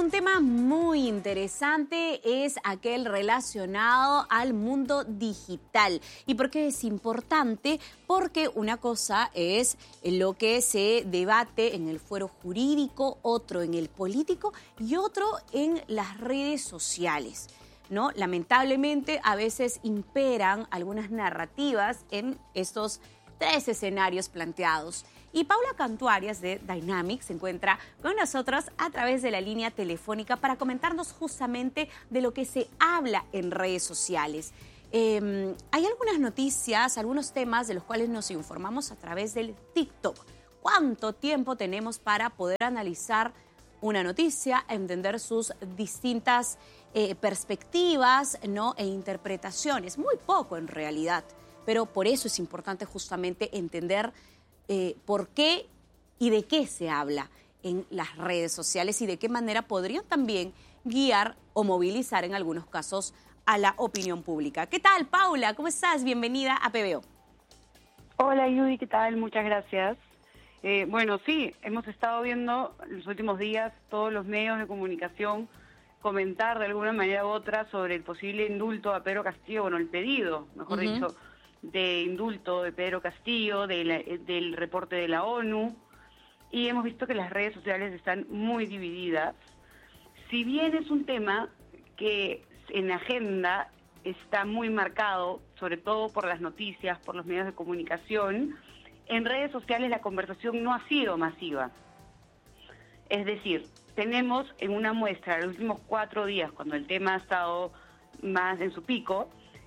un tema muy interesante, es aquel relacionado al mundo digital. ¿Y por qué es importante? Porque una cosa es lo que se debate en el fuero jurídico, otro en el político y otro en las redes sociales, ¿no? Lamentablemente, a veces imperan algunas narrativas en estos tres escenarios planteados. Y Paula Cantuarias de Dynamic se encuentra con nosotros a través de la línea telefónica para comentarnos justamente de lo que se habla en redes sociales. Hay algunas noticias, algunos temas de los cuales nos informamos a través del TikTok. ¿Cuánto tiempo tenemos para poder analizar una noticia, entender sus distintas perspectivas, ¿no? e interpretaciones? Muy poco en realidad, pero por eso es importante justamente entender por qué y de qué se habla en las redes sociales y de qué manera podrían también guiar o movilizar en algunos casos a la opinión pública. ¿Qué tal, Paula? ¿Cómo estás? Bienvenida a PBO. Hola, Yudi, ¿qué tal? Muchas gracias. Bueno, sí, hemos estado viendo en los últimos días todos los medios de comunicación comentar de alguna manera u otra sobre el posible indulto a Pedro Castillo, bueno, el pedido, mejor dicho, de indulto de Pedro Castillo, del reporte de la ONU, y hemos visto que las redes sociales están muy divididas. Si bien es un tema que en la agenda está muy marcado, sobre todo por las noticias, por los medios de comunicación, en redes sociales la conversación no ha sido masiva. Es decir, tenemos en una muestra, los últimos 4 días, cuando el tema ha estado más en su pico,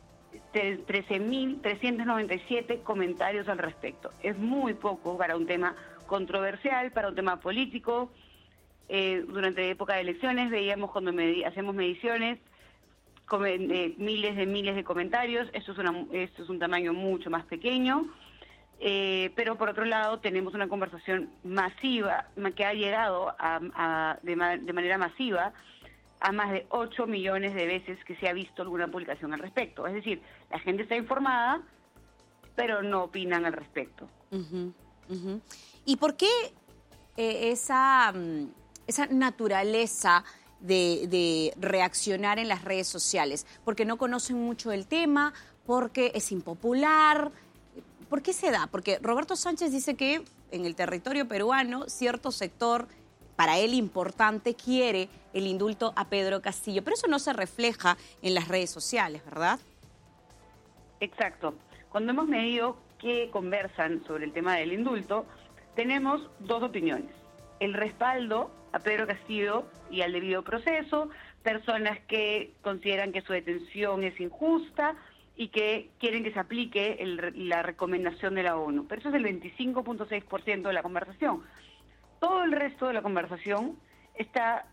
13.397 comentarios al respecto. Es muy poco para un tema controversial, para un tema político. Durante la época de elecciones veíamos cuando hacemos mediciones miles de comentarios. Esto es un tamaño mucho más pequeño. Pero por otro lado tenemos una conversación masiva que ha llegado de manera masiva a más de 8 millones de veces que se ha visto alguna publicación al respecto. Es decir, la gente está informada, pero no opinan al respecto. ¿Y por qué esa naturaleza de reaccionar en las redes sociales? ¿Porque no conocen mucho el tema? ¿Porque es impopular? ¿Por qué se da? Porque Roberto Sánchez dice que en el territorio peruano cierto sector, para él importante, quiere el indulto a Pedro Castillo, pero eso no se refleja en las redes sociales, ¿verdad? Exacto. Cuando hemos medido qué conversan sobre el tema del indulto, tenemos dos opiniones. El respaldo a Pedro Castillo y al debido proceso, personas que consideran que su detención es injusta y que quieren que se aplique la recomendación de la ONU. Pero eso es el 25.6% de la conversación. Todo el resto de la conversación está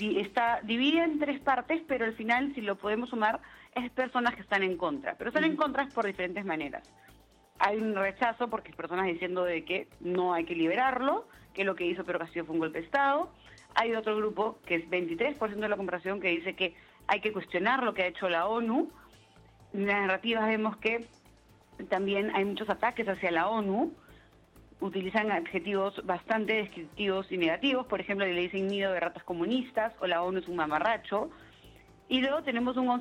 dividida en 3 partes, pero al final, si lo podemos sumar, es personas que están en contra. Pero están en contra por diferentes maneras. Hay un rechazo porque es personas diciendo de que no hay que liberarlo, que lo que hizo Pedro Castillo fue un golpe de Estado. Hay otro grupo, que es 23% de la conversación, que dice que hay que cuestionar lo que ha hecho la ONU. En las narrativas vemos que también hay muchos ataques hacia la ONU. Utilizan adjetivos bastante descriptivos y negativos. Por ejemplo, le dicen nido de ratas comunistas o la ONU es un mamarracho. Y luego tenemos un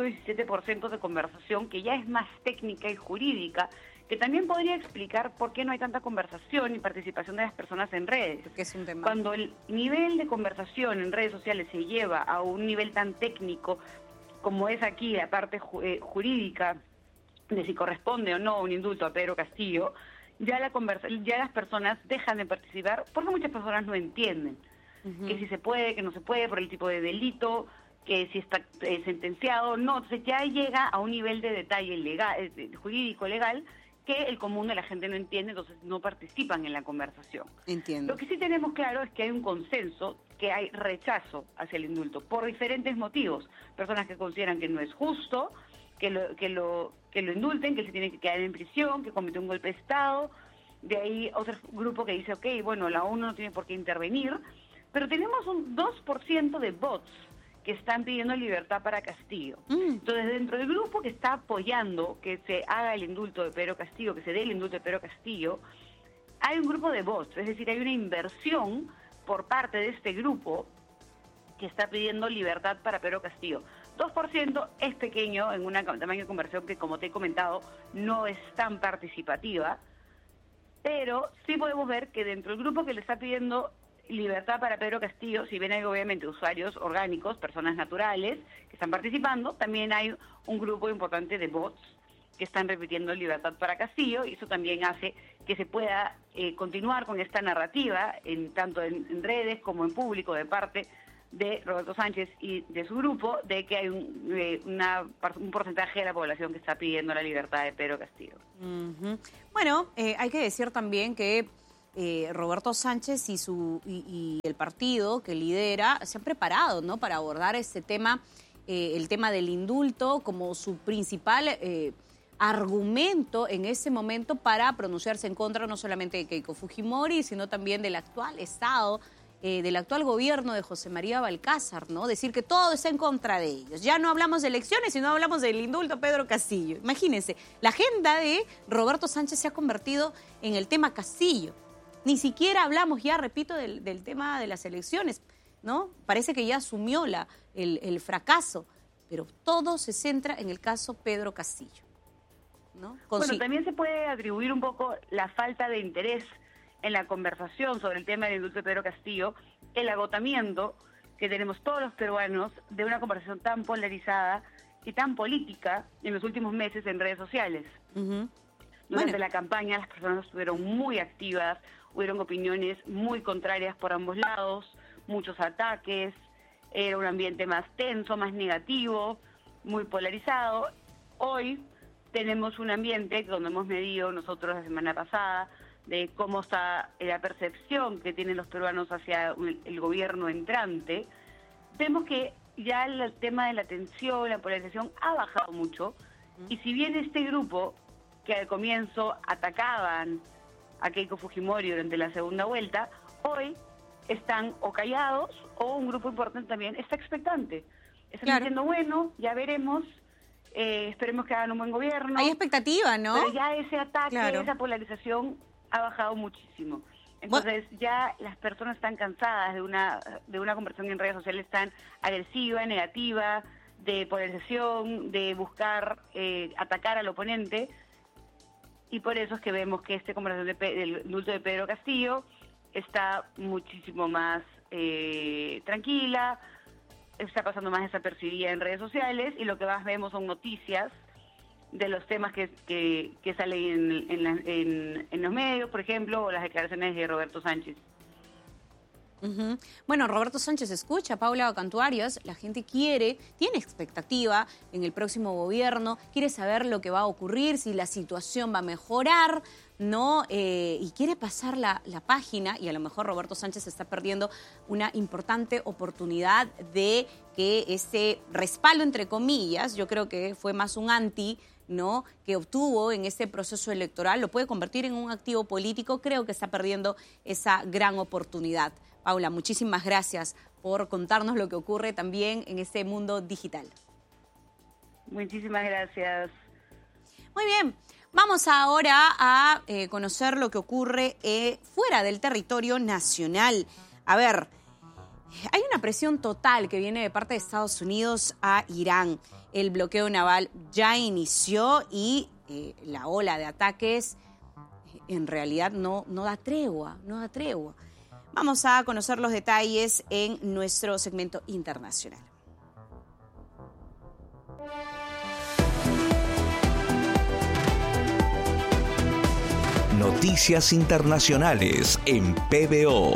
11.17% de conversación que ya es más técnica y jurídica, que también podría explicar por qué no hay tanta conversación y participación de las personas en redes. Porque es un tema. Cuando el nivel de conversación en redes sociales se lleva a un nivel tan técnico como es aquí la parte jurídica de si corresponde o no un indulto a Pedro Castillo, ya las personas dejan de participar porque muchas personas no entienden que si se puede, que no se puede por el tipo de delito, que si está sentenciado, no. Entonces ya llega a un nivel de detalle legal, jurídico legal, que el común de la gente no entiende, entonces no participan en la conversación. Entiendo. Lo que sí tenemos claro es que hay un consenso, que hay rechazo hacia el indulto por diferentes motivos. Personas que consideran que no es justo, que lo indulten, que se tiene que quedar en prisión, que cometió un golpe de Estado. De ahí otro grupo que dice, ok, bueno, la ONU no tiene por qué intervenir, pero tenemos un 2% de bots que están pidiendo libertad para Castillo. Entonces, dentro del grupo que está apoyando que se haga el indulto de Pedro Castillo, que se dé el indulto de Pedro Castillo, hay un grupo de bots, es decir, hay una inversión por parte de este grupo que está pidiendo libertad para Pedro Castillo. 2% es pequeño en un tamaño de conversión que, como te he comentado, no es tan participativa, pero sí podemos ver que dentro del grupo que le está pidiendo libertad para Pedro Castillo, si bien hay obviamente usuarios orgánicos, personas naturales que están participando, también hay un grupo importante de bots que están repitiendo libertad para Castillo, y eso también hace que se pueda continuar con esta narrativa, tanto en redes como en público, de parte de Roberto Sánchez y de su grupo, de que hay un porcentaje de la población que está pidiendo la libertad de Pedro Castillo. Bueno, hay que decir también que Roberto Sánchez y el partido que lidera se han preparado, ¿no?, para abordar este tema, el tema del indulto, como su principal argumento en ese momento para pronunciarse en contra no solamente de Keiko Fujimori, sino también del actual Estado, del actual gobierno de José María Balcázar, ¿no? Decir que todo está en contra de ellos. Ya no hablamos de elecciones, sino hablamos del indulto a Pedro Castillo. Imagínense, la agenda de Roberto Sánchez se ha convertido en el tema Castillo. Ni siquiera hablamos ya, repito, del tema de las elecciones, ¿no? Parece que ya asumió el fracaso, pero todo se centra en el caso Pedro Castillo, ¿no? Bueno, también se puede atribuir un poco la falta de interés en la conversación sobre el tema del indulto de Pedro Castillo, el agotamiento que tenemos todos los peruanos de una conversación tan polarizada y tan política en los últimos meses en redes sociales. Durante la campaña las personas estuvieron muy activas, hubieron opiniones muy contrarias por ambos lados, muchos ataques, era un ambiente más tenso, más negativo, muy polarizado. Hoy tenemos un ambiente donde hemos medido nosotros la semana pasada de cómo está la percepción que tienen los peruanos hacia el gobierno entrante. Vemos que ya el tema de la tensión, la polarización ha bajado mucho, y si bien este grupo que al comienzo atacaban a Keiko Fujimori durante la segunda vuelta, hoy están o callados, o un grupo importante también está expectante. Están diciendo, bueno, ya veremos, esperemos que hagan un buen gobierno. Hay expectativa, ¿no? Pero ya ese ataque, esa polarización ha bajado muchísimo. Entonces ya las personas están cansadas de una conversación en redes sociales tan agresiva, negativa, de polarización, de buscar atacar al oponente. Y por eso es que vemos que esta conversación del indulto de Pedro Castillo está muchísimo más tranquila, está pasando más desapercibida en redes sociales, y lo que más vemos son noticias de los temas que salen en los medios, por ejemplo, o las declaraciones de Roberto Sánchez. Bueno, Roberto Sánchez escucha, Paula Cantuarias, la gente tiene expectativa en el próximo gobierno, quiere saber lo que va a ocurrir, si la situación va a mejorar, ¿no? Y quiere pasar la página, y a lo mejor Roberto Sánchez está perdiendo una importante oportunidad de que ese respaldo, entre comillas, yo creo que fue más un anti, ¿no?, que obtuvo en este proceso electoral, lo puede convertir en un activo político. Creo que está perdiendo esa gran oportunidad. Paula, muchísimas gracias por contarnos lo que ocurre también en este mundo digital. Muchísimas gracias. Muy bien, vamos ahora a conocer lo que ocurre fuera del territorio nacional. A ver, hay una presión total que viene de parte de Estados Unidos a Irán. El bloqueo naval ya inició y la ola de ataques en realidad no da tregua. Vamos a conocer los detalles en nuestro segmento internacional. Noticias internacionales en PBO.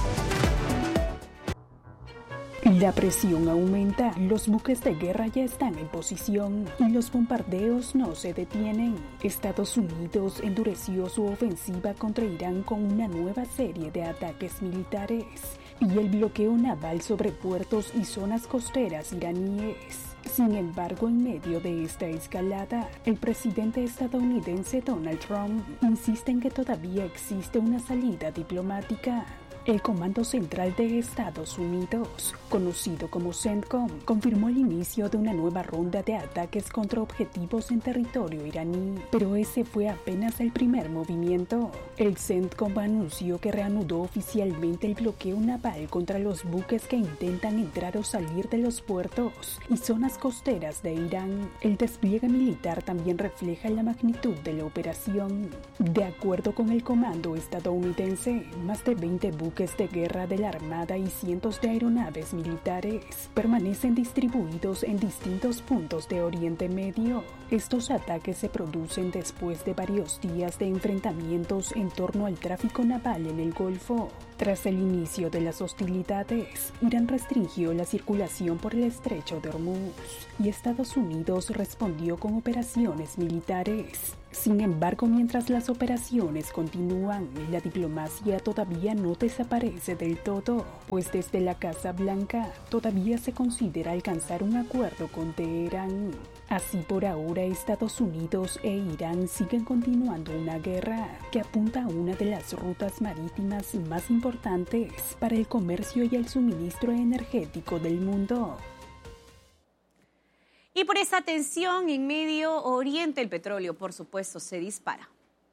La presión aumenta, los buques de guerra ya están en posición y los bombardeos no se detienen. Estados Unidos endureció su ofensiva contra Irán con una nueva serie de ataques militares y el bloqueo naval sobre puertos y zonas costeras iraníes. Sin embargo, en medio de esta escalada, el presidente estadounidense Donald Trump insiste en que todavía existe una salida diplomática. El Comando Central de Estados Unidos, conocido como CENTCOM, confirmó el inicio de una nueva ronda de ataques contra objetivos en territorio iraní, pero ese fue apenas el primer movimiento. El CENTCOM anunció que reanudó oficialmente el bloqueo naval contra los buques que intentan entrar o salir de los puertos y zonas costeras de Irán. El despliegue militar también refleja la magnitud de la operación. De acuerdo con el comando estadounidense, más de 20 buques de guerra de la Armada y cientos de aeronaves militares permanecen distribuidos en distintos puntos de Oriente Medio. Estos ataques se producen después de varios días de enfrentamientos en torno al tráfico naval en el Golfo. Tras el inicio de las hostilidades, Irán restringió la circulación por el estrecho de Hormuz y Estados Unidos respondió con operaciones militares. Sin embargo, mientras las operaciones continúan, la diplomacia todavía no desaparece del todo, pues desde la Casa Blanca todavía se considera alcanzar un acuerdo con Teherán. Así, por ahora, Estados Unidos e Irán siguen continuando una guerra que apunta a una de las rutas marítimas más importantes para el comercio y el suministro energético del mundo. Y por esa tensión en Medio Oriente, el petróleo, por supuesto, se dispara.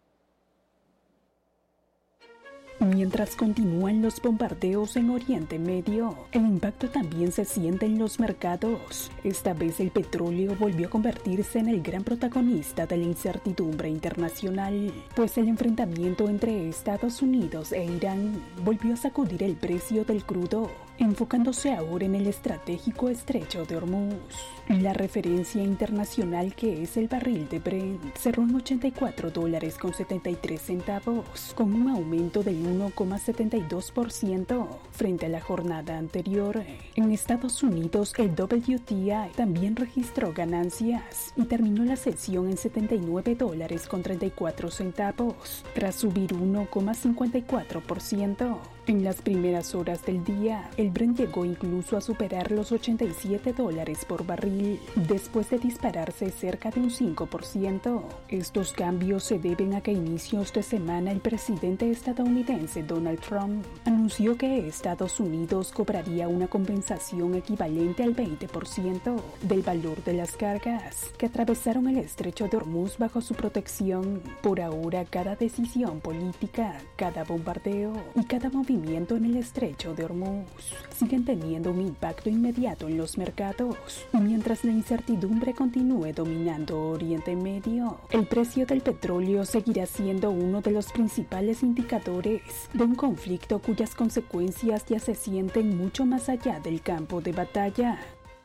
Mientras continúan los bombardeos en Oriente Medio, el impacto también se siente en los mercados. Esta vez el petróleo volvió a convertirse en el gran protagonista de la incertidumbre internacional, pues el enfrentamiento entre Estados Unidos e Irán volvió a sacudir el precio del crudo, enfocándose ahora en el estratégico estrecho de Hormuz. La referencia internacional, que es el barril de Brent, cerró en $84.73, con un aumento del 1,72% frente a la jornada anterior. En Estados Unidos, el WTI también registró ganancias y terminó la sesión en $79.34, tras subir 1,54%. En las primeras horas del día, el Brent llegó incluso a superar los $87 por barril, después de dispararse cerca de un 5%. Estos cambios se deben a que a inicios de semana el presidente estadounidense Donald Trump anunció que Estados Unidos cobraría una compensación equivalente al 20% del valor de las cargas que atravesaron el estrecho de Hormuz bajo su protección. Por ahora, cada decisión política, cada bombardeo y cada movimiento en el estrecho de Hormuz siguen teniendo un impacto inmediato en los mercados. Y mientras la incertidumbre continúe dominando Oriente Medio, el precio del petróleo seguirá siendo uno de los principales indicadores de un conflicto cuyas consecuencias ya se sienten mucho más allá del campo de batalla.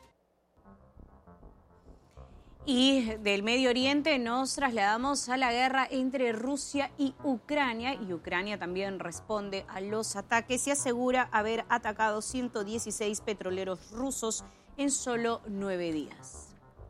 Y del Medio Oriente nos trasladamos a la guerra entre Rusia y Ucrania también responde a los ataques y asegura haber atacado 116 petroleros rusos en solo 9 días.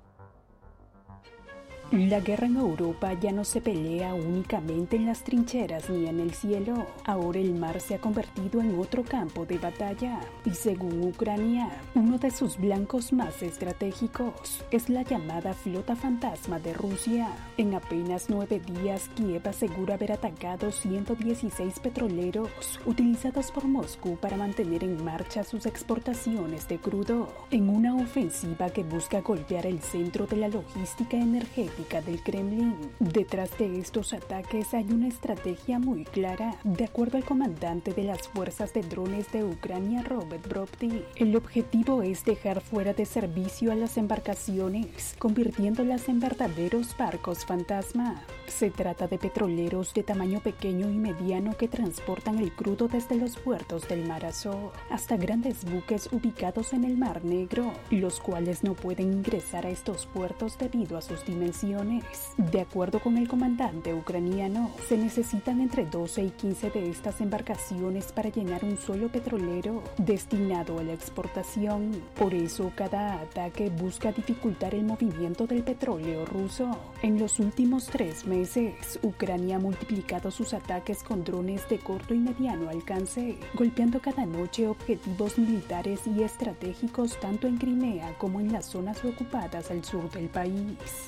La guerra en Europa ya no se pelea únicamente en las trincheras ni en el cielo. Ahora el mar se ha convertido en otro campo de batalla. Y según Ucrania, uno de sus blancos más estratégicos es la llamada flota fantasma de Rusia. En apenas 9 días, Kiev asegura haber atacado 116 petroleros utilizados por Moscú para mantener en marcha sus exportaciones de crudo, en una ofensiva que busca golpear el centro de la logística energética del Kremlin. Detrás de estos ataques hay una estrategia muy clara. De acuerdo al comandante de las fuerzas de drones de Ucrania, Robert Brovty, el objetivo es dejar fuera de servicio a las embarcaciones, convirtiéndolas en verdaderos barcos fantasma. Se trata de petroleros de tamaño pequeño y mediano que transportan el crudo desde los puertos del Mar Azov hasta grandes buques ubicados en el Mar Negro, los cuales no pueden ingresar a estos puertos debido a sus dimensiones. De acuerdo con el comandante ucraniano, se necesitan entre 12 y 15 de estas embarcaciones para llenar un solo petrolero destinado a la exportación. Por eso, cada ataque busca dificultar el movimiento del petróleo ruso. En los últimos 3 meses, Ucrania ha multiplicado sus ataques con drones de corto y mediano alcance, golpeando cada noche objetivos militares y estratégicos tanto en Crimea como en las zonas ocupadas al sur del país. Sin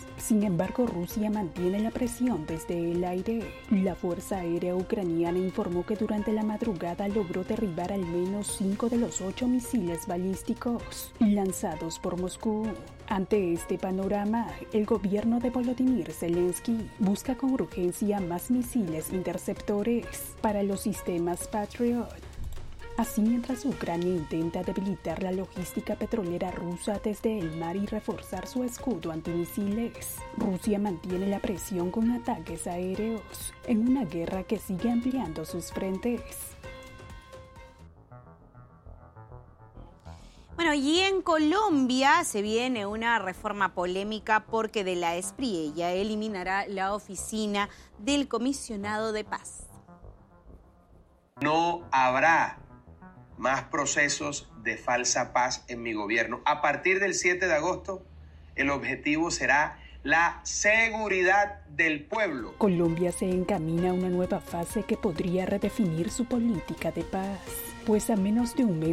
embargo, Rusia mantiene la presión desde el aire. La Fuerza Aérea Ucraniana informó que durante la madrugada logró derribar al menos 5 de los 8 misiles balísticos lanzados por Moscú. Ante este panorama, el gobierno de Volodymyr Zelensky busca con urgencia más misiles interceptores para los sistemas Patriot. Así, mientras Ucrania intenta debilitar la logística petrolera rusa desde el mar y reforzar su escudo antimisiles, Rusia mantiene la presión con ataques aéreos en una guerra que sigue ampliando sus frentes. Bueno, y en Colombia se viene una reforma polémica porque de la ESPRI ella eliminará la oficina del comisionado de paz. No habrá más procesos de falsa paz en mi gobierno. A partir del 7 de agosto, el objetivo será la seguridad del pueblo. Colombia se encamina a una nueva fase que podría redefinir su política de paz, pues a menos de un mes